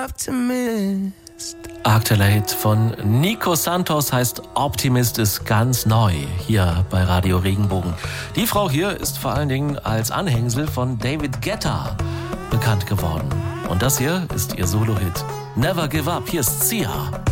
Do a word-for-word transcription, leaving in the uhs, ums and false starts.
Aktueller Hit von Nico Santos heißt Optimist, ist ganz neu hier bei Radio Regenbogen. Die Frau hier ist vor allen Dingen als Anhängsel von David Guetta bekannt geworden. Und das hier ist ihr Solo-Hit Never Give Up. Hier ist Sia.